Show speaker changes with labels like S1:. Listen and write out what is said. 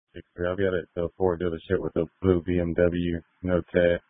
S1: I've got it to a Ford dealership with a blue BMW, no tag.